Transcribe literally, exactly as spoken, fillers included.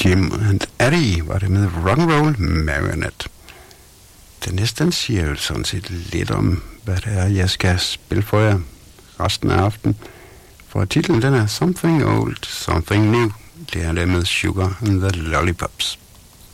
Jim and Eddie var det med Rock'n'Roll Marionette. Den næste, den siger jo sådan set lidt om, hvad det er, jeg skal spille for jer resten af aftenen. For titlen, den er Something Old, Something New. Det er det med Sugar and the Lollipops.